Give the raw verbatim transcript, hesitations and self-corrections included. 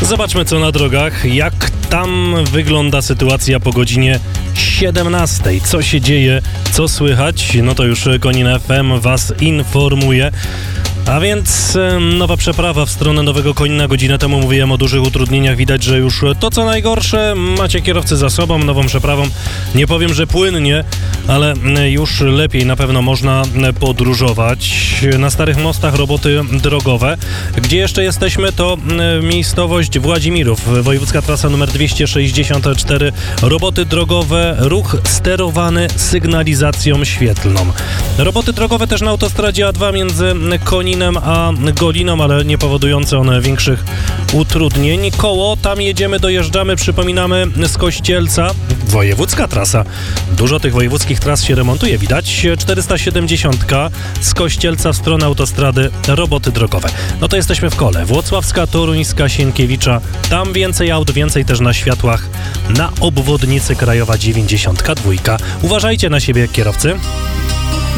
Zobaczmy, co na drogach, jak tam wygląda sytuacja po godzinie siedemnastej. Co się dzieje, co słychać? No to już Konin F M was informuje. A więc nowa przeprawa w stronę Nowego Konina. Godzinę temu mówiłem o dużych utrudnieniach. Widać, że już to, co najgorsze, macie kierowcy za sobą. Nową przeprawą nie powiem, że płynnie, ale już lepiej na pewno można podróżować. Na starych mostach roboty drogowe. Gdzie jeszcze jesteśmy, to miejscowość Władzimirów. Wojewódzka trasa numer dwieście sześćdziesiąt cztery. Roboty drogowe, ruch sterowany sygnalizacją świetlną. Roboty drogowe też na autostradzie A dwa między Koninem a Goliną, ale nie powodujące one większych utrudnień. Koło, tam jedziemy, dojeżdżamy, przypominamy, z Kościelca. Wojewódzka trasa. Dużo tych wojewódzkich tras się remontuje, widać. czterysta siedemdziesiąt z Kościelca w stronę autostrady, roboty drogowe. No to jesteśmy w kole. Włocławska, Toruńska, Sienkiewicza. Tam więcej aut, więcej też na światłach na obwodnicy Krajowa dziewięćdziesiąt dwa. Uważajcie na siebie, kierowcy.